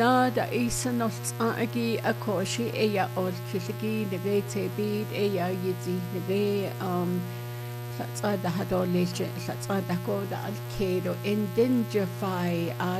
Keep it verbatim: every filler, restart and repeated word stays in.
da isa nolts agi akoshi eya ol kiligi nege tebid eya yidzi nege um latsa da hadolech latsa da ko da alkedo identify